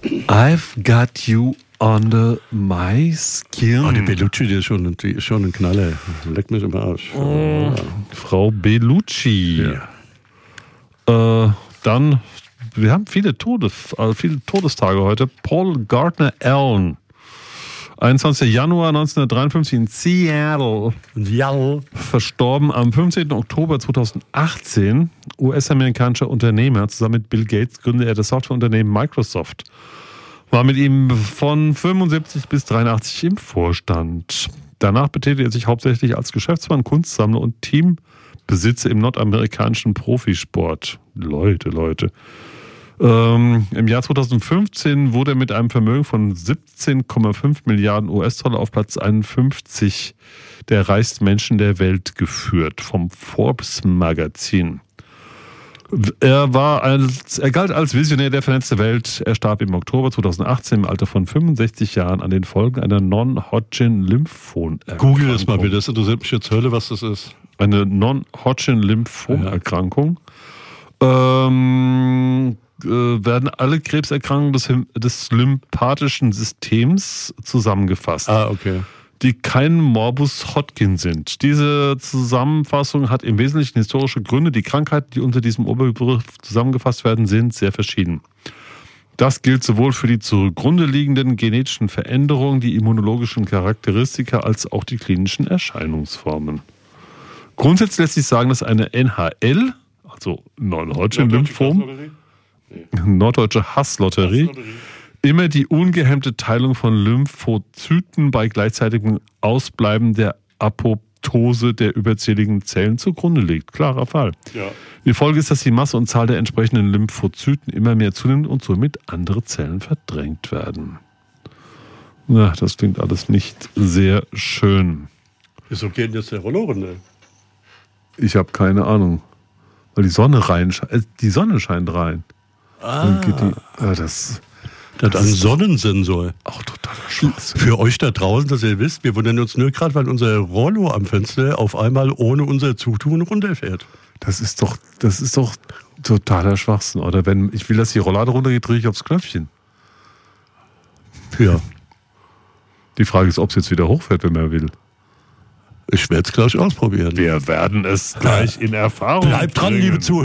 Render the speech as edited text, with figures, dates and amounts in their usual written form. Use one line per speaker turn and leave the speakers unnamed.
I've got you under my skin.
Oh, die Bellucci, die ist schon ein Knaller. Leck mich im Arsch.
Frau Bellucci.
Ja.
Dann, wir haben viele Todestage heute. Paul Gardner Allen. 21. Januar 1953 in Seattle. Verstorben am 15. Oktober 2018. US-amerikanischer Unternehmer. Zusammen mit Bill Gates gründete er das Softwareunternehmen Microsoft. War mit ihm von 75 bis 83 im Vorstand. Danach betätigte er sich hauptsächlich als Geschäftsmann, Kunstsammler und Teambesitzer im nordamerikanischen Profisport. Leute. Im Jahr 2015 wurde er mit einem Vermögen von 17,5 Milliarden US-Dollar auf Platz 51 der reichsten Menschen der Welt geführt, vom Forbes-Magazin. Er galt als Visionär der vernetzten Welt. Er starb im Oktober 2018 im Alter von 65 Jahren an den Folgen einer Non-Hodgkin-Lymphom-Erkrankung.
Google das mal bitte, das interessiert mich jetzt Hölle, was das ist.
Eine Non-Hodgkin-Lymphom-Erkrankung. Werden alle Krebserkrankungen des lymphatischen Systems zusammengefasst.
Okay.
Die kein Morbus Hodgkin sind. Diese Zusammenfassung hat im Wesentlichen historische Gründe. Die Krankheiten, die unter diesem Oberbegriff zusammengefasst werden, sind sehr verschieden. Das gilt sowohl für die zugrunde liegenden genetischen Veränderungen, die immunologischen Charakteristika, als auch die klinischen Erscheinungsformen. Grundsätzlich lässt sich sagen, dass eine NHL, also Non-Hodgkin-Lymphom, norddeutsche Hasslotterie, immer die ungehemmte Teilung von Lymphozyten bei gleichzeitigem Ausbleiben der Apoptose der überzähligen Zellen zugrunde liegt. Klarer Fall.
Ja.
Die Folge ist, dass die Masse und Zahl der entsprechenden Lymphozyten immer mehr zunimmt und somit andere Zellen verdrängt werden. Na, das klingt alles nicht sehr schön.
Wieso geht denn jetzt der Rollo runter?
Ich habe keine Ahnung. Weil die Sonne scheint rein. Dann geht das
hat einen Sonnensensor.
Auch totaler Schwachsinn.
Für euch da draußen, dass ihr wisst, wir wundern uns nur gerade, weil unser Rollo am Fenster auf einmal ohne unser Zutun runterfährt.
Das ist doch totaler Schwachsinn. Oder wenn ich will, dass die Rollade runtergeht, drücke ich aufs Knöpfchen.
Ja.
Die Frage ist, ob es jetzt wieder hochfährt, wenn man will.
Ich werde es gleich ausprobieren.
Wir werden es gleich in Erfahrung
Bleibt dran,
bringen.
liebe Zuhörer.